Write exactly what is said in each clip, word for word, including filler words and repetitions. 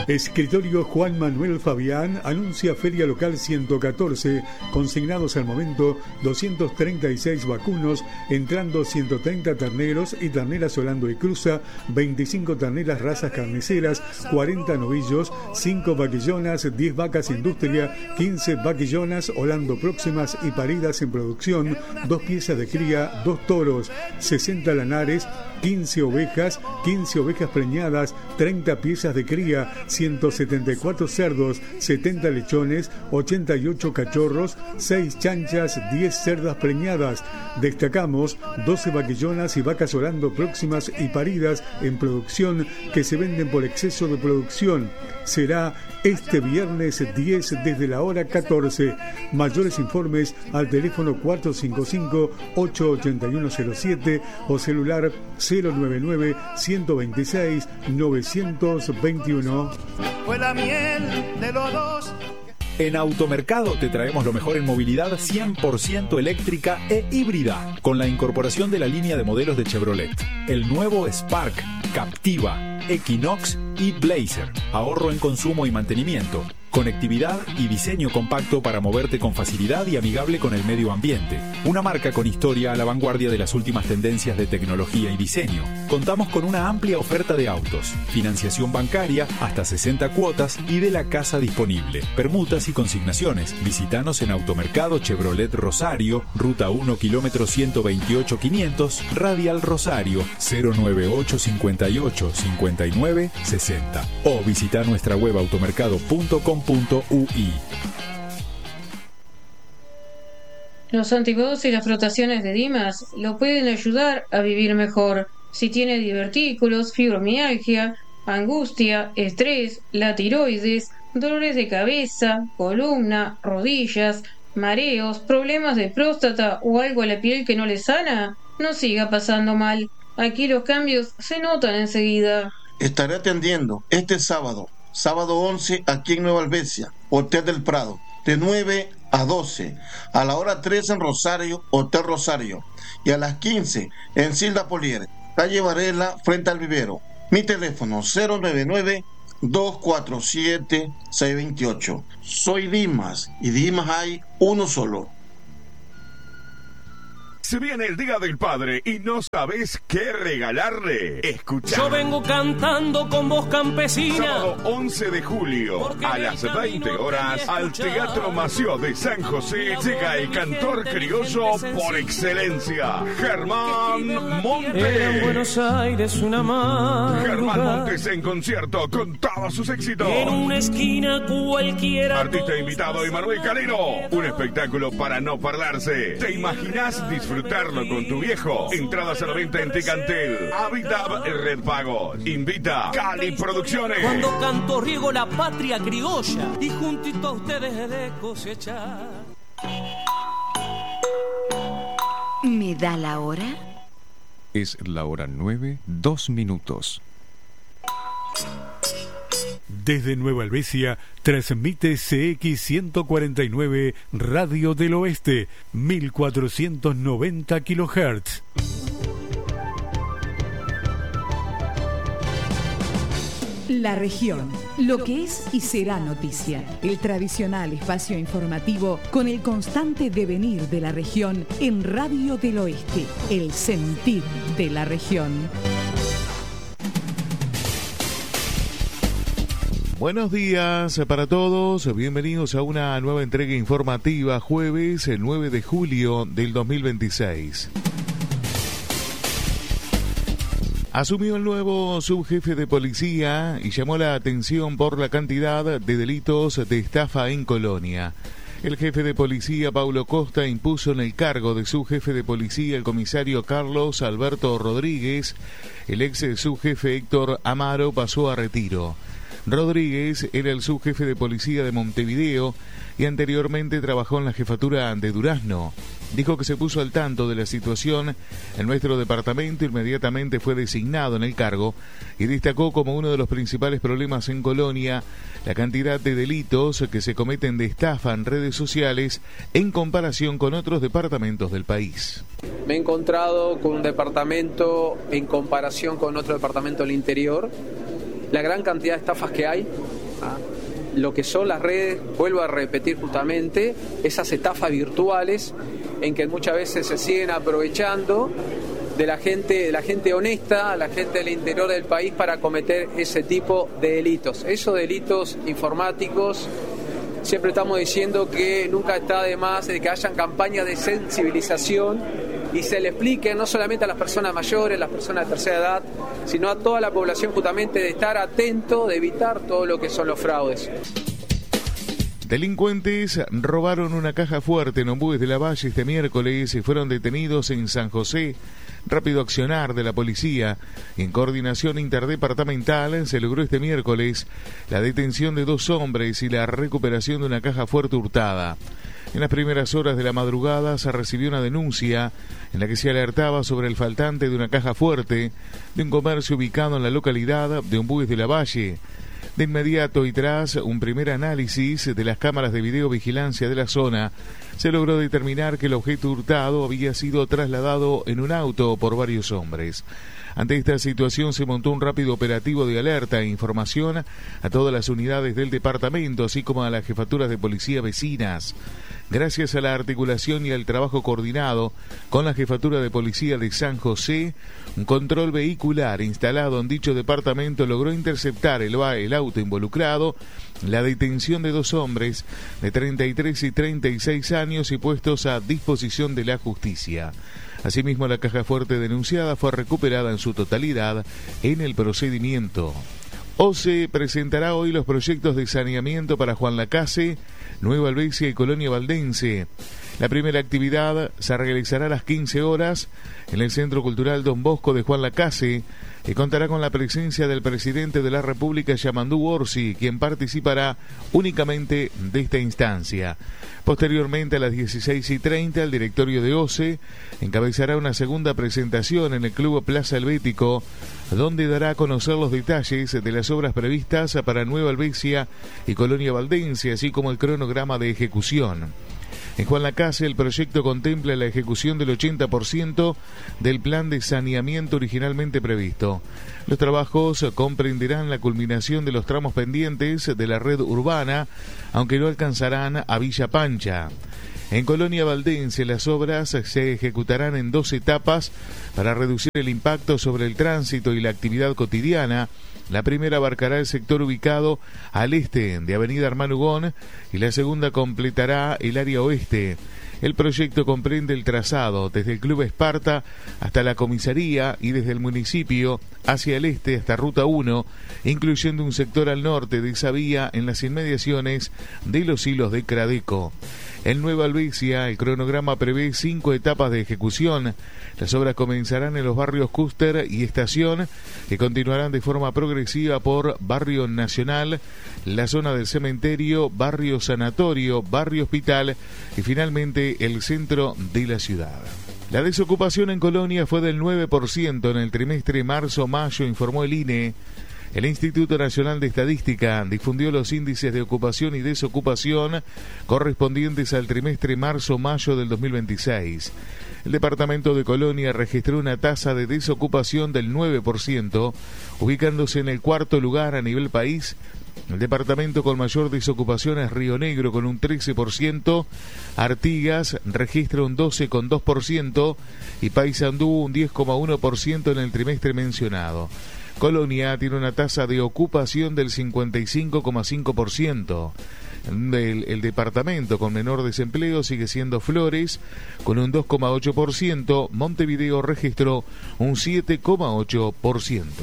Escritorio Juan Manuel Fabián anuncia Feria Local ciento catorce, consignados al momento doscientos treinta y seis vacunos, entrando ciento treinta terneros y terneras Holando y Cruza, veinticinco terneras razas carniceras, cuarenta novillos, cinco vaquillonas, diez vacas industria, quince vaquillonas Holando próximas y paridas en producción, dos piezas de cría, dos toros, sesenta lanares, quince ovejas, quince ovejas preñadas, treinta piezas de cría, ciento setenta y cuatro cerdos, setenta lechones, ochenta y ocho cachorros, seis chanchas, diez cerdas preñadas. Destacamos doce vaquillonas y vacas Holando próximas y paridas en producción que se venden por exceso de producción. Será este viernes diez desde la hora catorce. Mayores informes al teléfono cuatro cinco cinco, ocho ocho uno cero siete o celular cero nueve nueve, uno dos seis, nueve dos uno. Fue la miel de los dos. En Automercado te traemos lo mejor en movilidad cien por ciento eléctrica e híbrida, con la incorporación de la línea de modelos de Chevrolet. El nuevo Spark, Captiva, Equinox y Blazer. Ahorro en consumo y mantenimiento. Conectividad y diseño compacto para moverte con facilidad y amigable con el medio ambiente. Una marca con historia a la vanguardia de las últimas tendencias de tecnología y diseño. Contamos con una amplia oferta de autos, financiación bancaria, hasta sesenta cuotas y de la casa disponible. Permutas y consignaciones. Visítanos en Automercado Chevrolet Rosario, Ruta uno, kilómetro ciento veintiocho quinientos, Radial Rosario, cero nueve ocho cincuenta y ocho cincuenta y nueve sesenta. O visita nuestra web automercado punto com punto u i. Los antipodos y las frotaciones de Dimas lo pueden ayudar a vivir mejor. Si tiene divertículos, fibromialgia, angustia, estrés, la tiroides, dolores de cabeza, columna, rodillas, mareos, problemas de próstata o algo a la piel que no le sana, no siga pasando mal. Aquí los cambios se notan enseguida. Estaré atendiendo este sábado, sábado once, aquí en Nueva Albesia, Hotel del Prado, de nueve a doce, a la hora tres en Rosario, Hotel Rosario, y a las quince en Silda Polier, calle Varela, frente al vivero. Mi teléfono cero nueve nueve, dos cuatro siete, seis dos ocho. Soy Dimas, y Dimas hay uno solo. Se viene el Día del Padre y no sabes qué regalarle. Escucha. Yo vengo cantando con voz campesina. Sábado once de julio, a las veinte horas, al Teatro Mació de San José, llega el cantor criollo por excelencia, Germán Montes. Era en Buenos Aires una madrugada. Germán Montes en concierto con todos sus éxitos. En una esquina cualquiera. Artista invitado Emanuel Calero. Un espectáculo para no perderse. ¿Te imaginas disfrutar? Disfrutarlo con tu viejo. Entradas a la venta en Ticantel, Habitab Red Pagos. Invita Cali Producciones. Cuando canto riego la patria criolla y juntito a ustedes he de cosechar. ¿Me da la hora? Es la hora nueve, dos minutos. Desde Nueva Albesia, transmite C X ciento cuarenta y nueve Radio del Oeste, mil cuatrocientos noventa kilohertz. La región, lo que es y será noticia. El tradicional espacio informativo con el constante devenir de la región en Radio del Oeste, el sentir de la región. Buenos días para todos, bienvenidos a una nueva entrega informativa, jueves el nueve de julio del dos mil veintiséis. Asumió el nuevo subjefe de policía y llamó la atención por la cantidad de delitos de estafa en Colonia. El jefe de policía, Paulo Costa, impuso en el cargo de subjefe de policía el comisario Carlos Alberto Rodríguez. El ex subjefe Héctor Amaro pasó a retiro. Rodríguez era el subjefe de policía de Montevideo y anteriormente trabajó en la jefatura de Durazno. Dijo que se puso al tanto de la situación en nuestro departamento, inmediatamente fue designado en el cargo y destacó como uno de los principales problemas en Colonia la cantidad de delitos que se cometen de estafa en redes sociales en comparación con otros departamentos del país. Me he encontrado con un departamento en comparación con otro departamento del interior, la gran cantidad de estafas que hay ¿ah? Lo que son las redes, vuelvo a repetir justamente, esas estafas virtuales en que muchas veces se siguen aprovechando de la gente, de la gente honesta, la gente del interior del país para cometer ese tipo de delitos. Esos delitos informáticos, siempre estamos diciendo que nunca está de más de que hayan campañas de sensibilización y se le explique no solamente a las personas mayores, las personas de tercera edad, sino a toda la población justamente de estar atento, de evitar todo lo que son los fraudes. Delincuentes robaron una caja fuerte en Ombues de la Valle este miércoles y fueron detenidos en San José. Rápido accionar de la policía, en coordinación interdepartamental, se logró este miércoles la detención de dos hombres y la recuperación de una caja fuerte hurtada. En las primeras horas de la madrugada se recibió una denuncia en la que se alertaba sobre el faltante de una caja fuerte de un comercio ubicado en la localidad de Ombues de la Valle. De inmediato y tras un primer análisis de las cámaras de videovigilancia de la zona, se logró determinar que el objeto hurtado había sido trasladado en un auto por varios hombres. Ante esta situación se montó un rápido operativo de alerta e información a todas las unidades del departamento, así como a las jefaturas de policía vecinas. Gracias a la articulación y al trabajo coordinado con la Jefatura de Policía de San José, un control vehicular instalado en dicho departamento logró interceptar el, el auto involucrado, la detención de dos hombres de treinta y tres y treinta y seis años y puestos a disposición de la justicia. Asimismo, la caja fuerte denunciada fue recuperada en su totalidad en el procedimiento. OCE presentará hoy los proyectos de saneamiento para Juan Lacase, Nueva Albesia y Colonia Valdense. La primera actividad se realizará a las quince horas en el Centro Cultural Don Bosco de Juan Lacase y contará con la presencia del presidente de la República, Yamandú Orsi, quien participará únicamente de esta instancia. Posteriormente, a las dieciséis y treinta, el directorio de OCE encabezará una segunda presentación en el Club Plaza Helvético, donde dará a conocer los detalles de las obras previstas para Nueva Albesia y Colonia Valdense, así como el cronograma de ejecución. En Juan Lacase, el proyecto contempla la ejecución del ochenta por ciento del plan de saneamiento originalmente previsto. Los trabajos comprenderán la culminación de los tramos pendientes de la red urbana, aunque no alcanzarán a Villa Pancha. En Colonia Valdense, las obras se ejecutarán en dos etapas para reducir el impacto sobre el tránsito y la actividad cotidiana. La primera abarcará el sector ubicado al este de Avenida Hermano Hugón y la segunda completará el área oeste. El proyecto comprende el trazado desde el Club Esparta hasta la comisaría y desde el municipio hacia el este hasta Ruta uno, incluyendo un sector al norte de esa vía en las inmediaciones de los hilos de Cradeco. En Nueva Albesia, el cronograma prevé cinco etapas de ejecución. Las obras comenzarán en los barrios Cúster y Estación, que continuarán de forma progresiva por Barrio Nacional, la zona del cementerio, Barrio Sanatorio, Barrio Hospital y finalmente el centro de la ciudad. La desocupación en Colonia fue del nueve por ciento en el trimestre marzo-mayo, informó el I N E. El Instituto Nacional de Estadística difundió los índices de ocupación y desocupación correspondientes al trimestre marzo-mayo del dos mil veintiséis. El departamento de Colonia registró una tasa de desocupación del nueve por ciento, ubicándose en el cuarto lugar a nivel país. El departamento con mayor desocupación es Río Negro con un trece por ciento, Artigas registra un doce coma dos por ciento y Paysandú un diez coma uno por ciento en el trimestre mencionado. Colonia tiene una tasa de ocupación del cincuenta y cinco coma cinco por ciento. El, el departamento con menor desempleo sigue siendo Flores, con un dos coma ocho por ciento. Montevideo registró un siete coma ocho por ciento.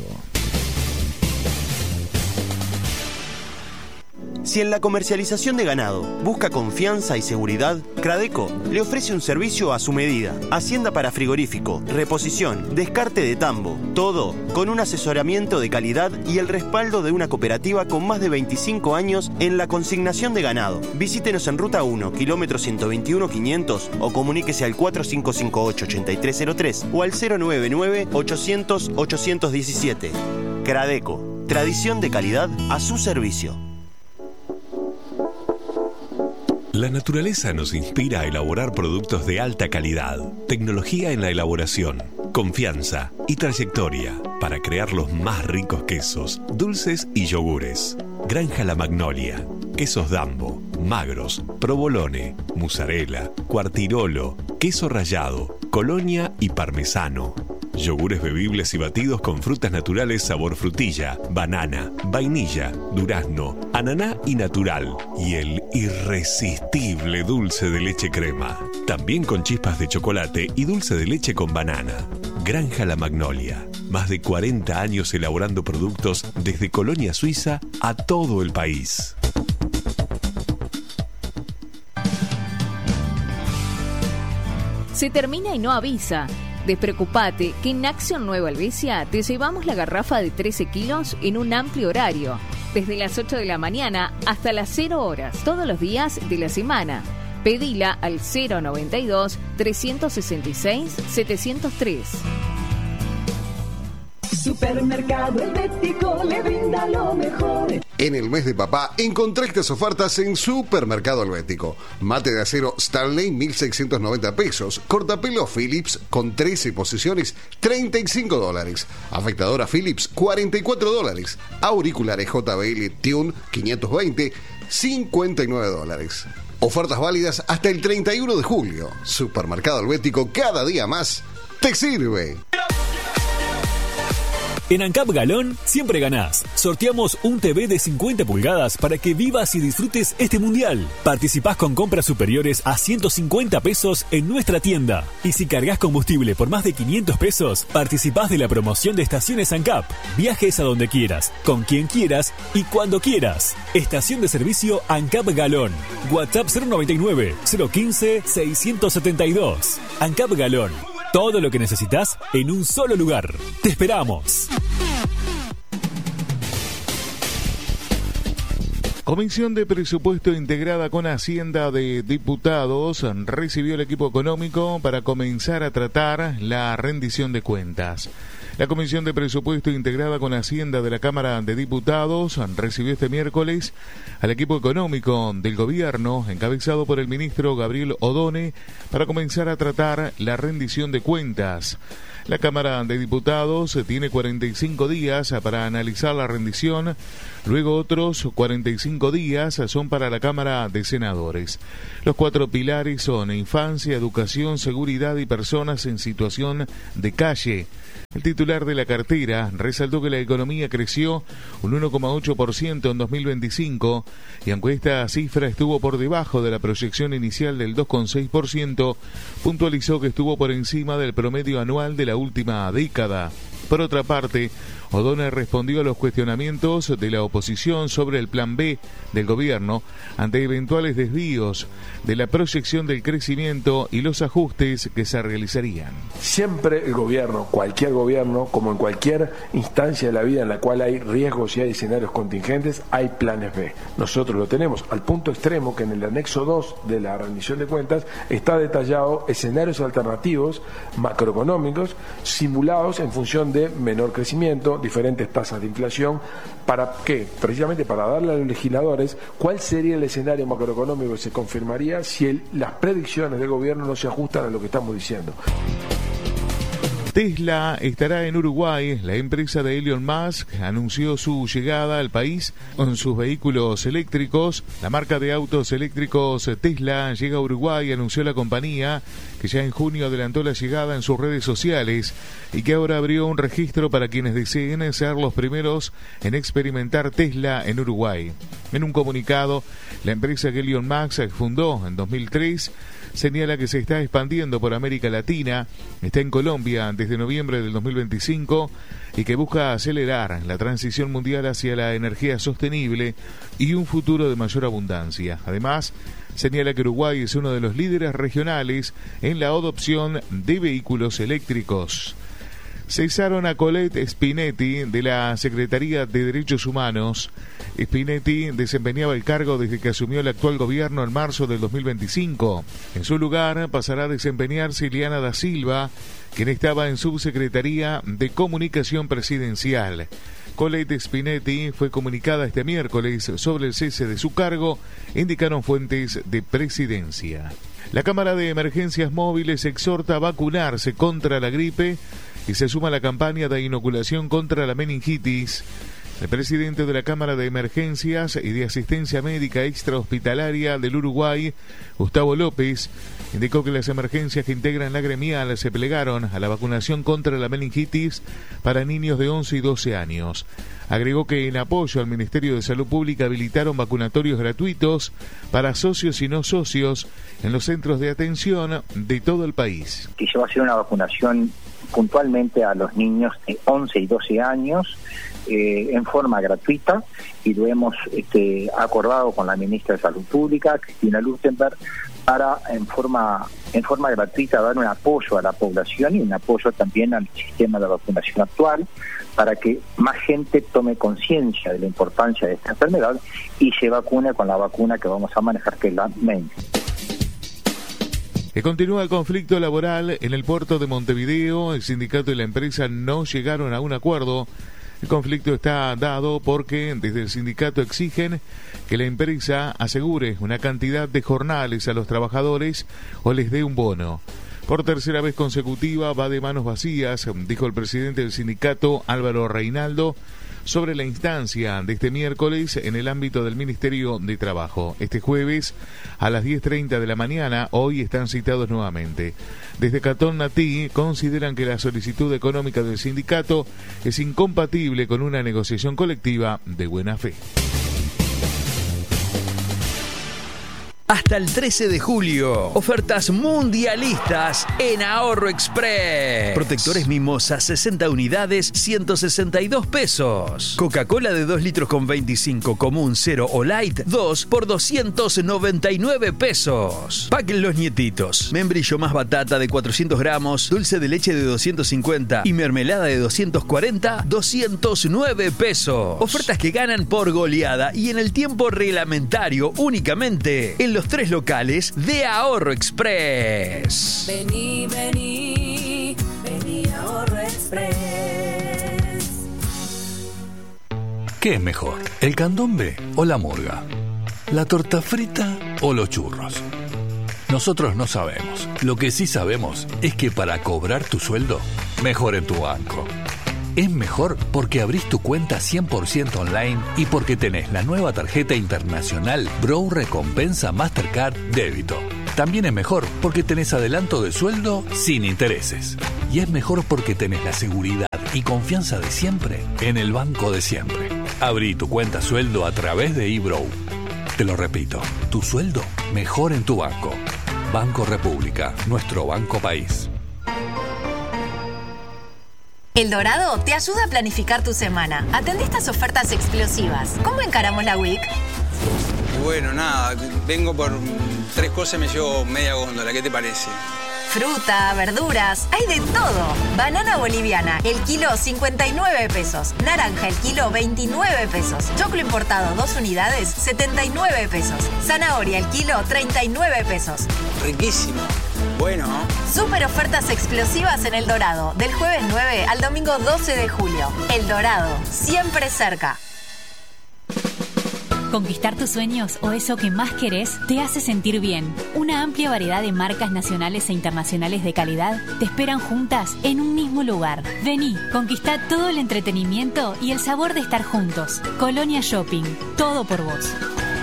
Si en la comercialización de ganado busca confianza y seguridad, Cradeco le ofrece un servicio a su medida. Hacienda para frigorífico, reposición, descarte de tambo, todo con un asesoramiento de calidad y el respaldo de una cooperativa con más de veinticinco años en la consignación de ganado. Visítenos en Ruta uno, kilómetro ciento veintiuno quinientos o comuníquese al cuatro cinco cinco ocho, ocho tres cero tres o al cero nueve nueve, ochocientos, ochocientos diecisiete. Cradeco, tradición de calidad a su servicio. La naturaleza nos inspira a elaborar productos de alta calidad, tecnología en la elaboración, confianza y trayectoria para crear los más ricos quesos, dulces y yogures. Granja La Magnolia. Quesos Dambo, magros, provolone, mozzarella, cuartirolo, queso rallado, colonia y parmesano. Yogures bebibles y batidos con frutas naturales sabor frutilla, banana, vainilla, durazno, ananá y natural. Y el irresistible dulce de leche crema. También con chispas de chocolate y dulce de leche con banana. Granja La Magnolia. Más de cuarenta años elaborando productos desde Colonia Suiza a todo el país. Se termina y no avisa. Despreocupate que en Acción Nueva Helvecia te llevamos la garrafa de trece kilos en un amplio horario, desde las ocho de la mañana hasta las cero horas, todos los días de la semana. Pedila al cero noventa y dos, trescientos sesenta y seis, setecientos tres. Supermercado Helvético le brinda lo mejor. En el mes de papá encontré estas ofertas en Supermercado Helvético. Mate de acero Stanley mil seiscientos noventa pesos. Cortapelo Philips con trece posiciones treinta y cinco dólares. Afectadora Philips cuarenta y cuatro dólares. Auriculares J B L Tune quinientos veinte cincuenta y nueve dólares. Ofertas válidas hasta el treinta y uno de julio. Supermercado Helvético, cada día más te sirve. En ANCAP Galón siempre ganás. Sorteamos un T V de cincuenta pulgadas para que vivas y disfrutes este mundial. Participás con compras superiores a ciento cincuenta pesos en nuestra tienda. Y si cargas combustible por más de quinientos pesos, participás de la promoción de estaciones ANCAP. Viajes a donde quieras, con quien quieras y cuando quieras. Estación de servicio ANCAP Galón. WhatsApp cero noventa y nueve, cero quince, seiscientos setenta y dos. ANCAP Galón. Todo lo que necesitas en un solo lugar. ¡Te esperamos! Comisión de Presupuesto integrada con Hacienda de Diputados recibió el equipo económico para comenzar a tratar la rendición de cuentas. La Comisión de Presupuesto integrada con Hacienda de la Cámara de Diputados recibió este miércoles al equipo económico del gobierno, encabezado por el ministro Gabriel Odone, para comenzar a tratar la rendición de cuentas. La Cámara de Diputados tiene cuarenta y cinco días para analizar la rendición, luego otros cuarenta y cinco días son para la Cámara de Senadores. Los cuatro pilares son infancia, educación, seguridad y personas en situación de calle. El titular de la cartera resaltó que la economía creció un uno coma ocho por ciento en dos mil veinticinco y aunque esta cifra estuvo por debajo de la proyección inicial del dos coma seis por ciento, puntualizó que estuvo por encima del promedio anual de la última década. Por otra parte, Odone respondió a los cuestionamientos de la oposición sobre el plan B del gobierno ante eventuales desvíos de la proyección del crecimiento y los ajustes que se realizarían. Siempre el gobierno, cualquier gobierno, como en cualquier instancia de la vida en la cual hay riesgos y hay escenarios contingentes, hay planes B. Nosotros lo tenemos al punto extremo que en el anexo dos de la rendición de cuentas está detallado escenarios alternativos macroeconómicos simulados en función de menor crecimiento, diferentes tasas de inflación. ¿Para qué? Precisamente para darle a los legisladores cuál sería el escenario macroeconómico que se confirmaría si el, las predicciones del gobierno no se ajustan a lo que estamos diciendo. Tesla estará en Uruguay. La empresa de Elon Musk anunció su llegada al país con sus vehículos eléctricos. La marca de autos eléctricos Tesla llega a Uruguay, anunció la compañía, que ya en junio adelantó la llegada en sus redes sociales y que ahora abrió un registro para quienes deseen ser los primeros en experimentar Tesla en Uruguay. En un comunicado, la empresa que Elon Musk fundó en dos mil tres señala que se está expandiendo por América Latina, está en Colombia desde noviembre del dos mil veinticinco y que busca acelerar la transición mundial hacia la energía sostenible y un futuro de mayor abundancia. Además, señala que Uruguay es uno de los líderes regionales en la adopción de vehículos eléctricos. Cesaron a Colette Spinetti de la Secretaría de Derechos Humanos. Spinetti desempeñaba el cargo desde que asumió el actual gobierno en marzo del dos mil veinticinco. En su lugar pasará a desempeñarse Ileana da Silva, quien estaba en Subsecretaría de Comunicación Presidencial. Colette Spinetti fue comunicada este miércoles sobre el cese de su cargo, indicaron fuentes de Presidencia. La Cámara de Emergencias Móviles exhorta a vacunarse contra la gripe y se suma a la campaña de inoculación contra la meningitis. El presidente de la Cámara de Emergencias y de Asistencia Médica Extrahospitalaria del Uruguay, Gustavo López, indicó que las emergencias que integran la gremial se plegaron a la vacunación contra la meningitis para niños de once y doce años. Agregó que en apoyo al Ministerio de Salud Pública habilitaron vacunatorios gratuitos para socios y no socios en los centros de atención de todo el país. Que se va a hacer una vacunación puntualmente a los niños de once y doce años eh, en forma gratuita, y lo hemos este, acordado con la ministra de Salud Pública, Cristina Luttenberg, para en forma en forma gratuita dar un apoyo a la población y un apoyo también al sistema de vacunación actual, para que más gente tome conciencia de la importancia de esta enfermedad y se vacune con la vacuna que vamos a manejar, que es la M E N. Que continúa el conflicto laboral en el puerto de Montevideo. El sindicato y la empresa no llegaron a un acuerdo. El conflicto está dado porque desde el sindicato exigen que la empresa asegure una cantidad de jornales a los trabajadores o les dé un bono. Por tercera vez consecutiva va de manos vacías, dijo el presidente del sindicato, Álvaro Reinaldo, sobre la instancia de este miércoles en el ámbito del Ministerio de Trabajo. Este jueves a las diez treinta de la mañana, hoy están citados nuevamente. Desde Catón Natí consideran que la solicitud económica del sindicato es incompatible con una negociación colectiva de buena fe. Hasta el trece de julio, ofertas mundialistas en Ahorro Express. Protectores Mimosa, sesenta unidades, ciento sesenta y dos pesos. Coca-Cola de dos litros con veinticinco, común, cero o light, dos por doscientos noventa y nueve pesos. Paquen los nietitos. Membrillo más batata de cuatrocientos gramos, dulce de leche de doscientos cincuenta y mermelada de doscientos cuarenta, doscientos nueve pesos. Ofertas que ganan por goleada y en el tiempo reglamentario únicamente en los tres locales de Ahorro Express. Vení, vení, vení a Ahorro Express. ¿Qué es mejor, el candombe o la murga? ¿La torta frita o los churros? Nosotros no sabemos. Lo que sí sabemos es que para cobrar tu sueldo, mejor en tu banco. Es mejor porque abrís tu cuenta cien por ciento online y porque tenés la nueva tarjeta internacional Bro Recompensa Mastercard Débito. También es mejor porque tenés adelanto de sueldo sin intereses. Y es mejor porque tenés la seguridad y confianza de siempre en el banco de siempre. Abrí tu cuenta sueldo a través de eBrow. Te lo repito, tu sueldo mejor en tu banco. Banco República, nuestro banco país. El Dorado te ayuda a planificar tu semana. Atendé estas ofertas explosivas. ¿Cómo encaramos la week? Bueno, nada, vengo por tres cosas y me llevo media góndola. ¿Qué te parece? Fruta, verduras, hay de todo. Banana boliviana, el kilo cincuenta y nueve pesos. Naranja, el kilo veintinueve pesos. Choclo importado, dos unidades, setenta y nueve pesos. Zanahoria, el kilo treinta y nueve pesos. Riquísimo. Bueno. Super ofertas explosivas en El Dorado, del jueves nueve al domingo doce de julio. El Dorado, siempre cerca. Conquistar tus sueños o eso que más querés te hace sentir bien. Una amplia variedad de marcas nacionales e internacionales de calidad te esperan juntas en un mismo lugar. Vení, conquistá todo el entretenimiento y el sabor de estar juntos. Colonia Shopping, todo por vos.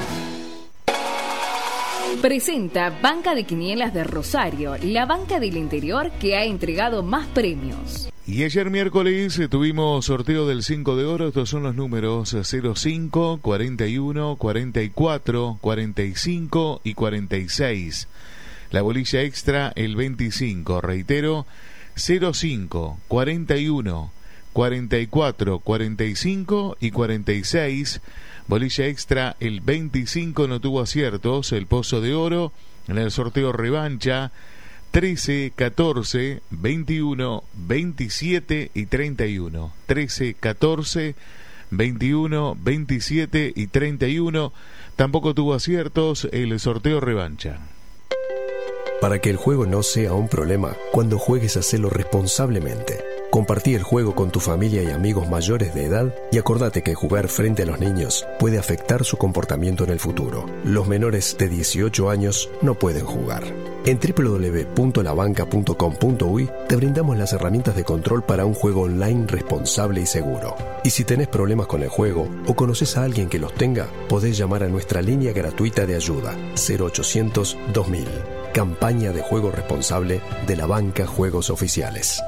Presenta Banca de Quinielas de Rosario, la banca del interior que ha entregado más premios. Y ayer miércoles tuvimos sorteo del cinco de oro. Estos son los números cero cinco, cuarenta y uno, cuarenta y cuatro, cuarenta y cinco y cuarenta y seis. La bolilla extra el veinticinco, reitero, cero cinco, cuarenta y uno, cuarenta y cuatro, cuarenta y cinco y cuarenta y seis. Bolilla extra el veinticinco, no tuvo aciertos. El pozo de oro en el sorteo revancha trece, catorce, veintiuno, veintisiete y treinta y uno. trece, catorce, veintiuno, veintisiete y treinta y uno. Tampoco tuvo aciertos el sorteo revancha. Para que el juego no sea un problema, cuando juegues hacelo responsablemente. Compartí el juego con tu familia y amigos mayores de edad y acordate que jugar frente a los niños puede afectar su comportamiento en el futuro. Los menores de dieciocho años no pueden jugar. En doble u doble u doble u punto la banca punto com punto uy te brindamos las herramientas de control para un juego online responsable y seguro. Y si tenés problemas con el juego o conoces a alguien que los tenga, podés llamar a nuestra línea gratuita de ayuda cero ochocientos dos mil. Campaña de juego responsable de la Banca Juegos Oficiales.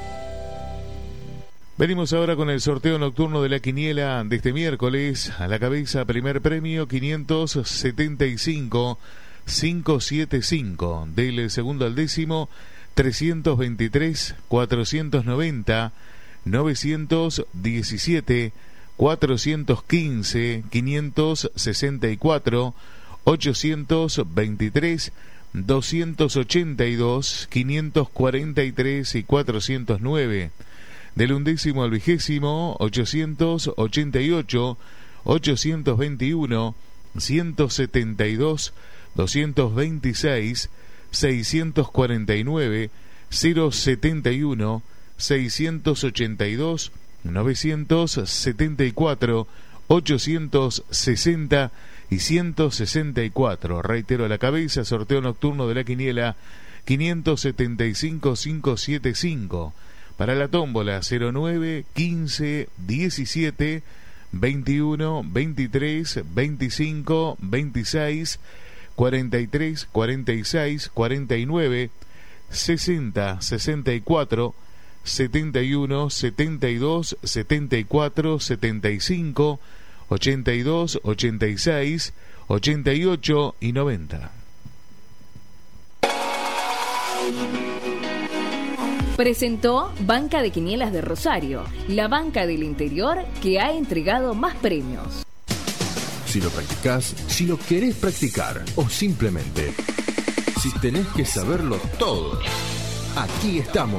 Venimos ahora con el sorteo nocturno de la quiniela de este miércoles. A la cabeza, primer premio quinientos setenta y cinco mil quinientos setenta y cinco. Del segundo al décimo, trescientos veintitrés mil cuatrocientos noventa, novecientos diecisiete, cuatrocientos quince, quinientos sesenta y cuatro, ochocientos veintitrés, doscientos ochenta y dos, quinientos cuarenta y tres y cuatrocientos nueve. Del undécimo al vigésimo, ochocientos ochenta y ocho, ochocientos veintiuno, ciento setenta y dos, doscientos veintiséis, seiscientos cuarenta y nueve, cero setenta y uno, seiscientos ochenta y dos, novecientos setenta y cuatro, ochocientos sesenta y ciento sesenta y cuatro. Reitero, a la cabeza, sorteo nocturno de la quiniela quinientos setenta y cinco mil quinientos setenta y cinco. Para la tómbola cero nueve, quince, diecisiete, veintiuno, veintitrés, veinticinco, veintiséis, cuarenta y tres, cuarenta y seis, cuarenta y nueve, sesenta, sesenta y cuatro, setenta y uno, setenta y dos, setenta y cuatro, setenta y cinco, ochenta y dos, ochenta y seis, ochenta y ocho y noventa. Presentó Banca de Quinielas de Rosario, la banca del interior que ha entregado más premios. Si lo practicás, si lo querés practicar o simplemente si tenés que saberlo todo, aquí estamos.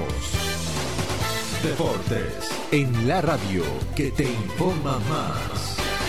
Deportes en la radio que te informa más.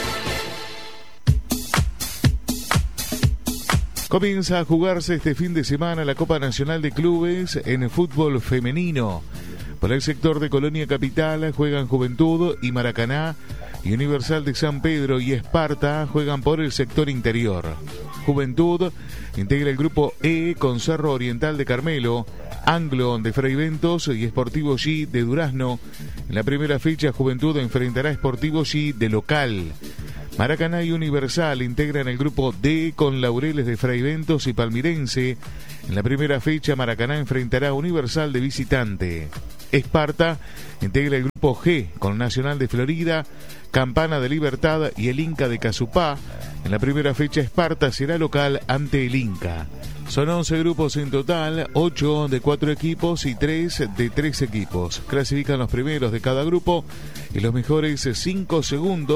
Comienza a jugarse este fin de semana la Copa Nacional de Clubes en fútbol femenino. Por el sector de Colonia Capital juegan Juventud y Maracaná, y Universal de San Pedro y Esparta juegan por el sector interior. Juventud integra el grupo E con Cerro Oriental de Carmelo, Anglo de Fraiventos y Sportivo G de Durazno. En la primera fecha, Juventud enfrentará a Sportivo G de local. Maracaná y Universal integran el grupo D con Laureles de Fraiventos y Palmirense. En la primera fecha, Maracaná enfrentará a Universal de visitante. Esparta integra el grupo G con Nacional de Florida, Campana de Libertad y el Inca de Casupá. En la primera fecha, Esparta será local ante el Inca. Son once grupos en total, ocho de cuatro equipos y tres de tres equipos. Clasifican los primeros de cada grupo y los mejores cinco segundos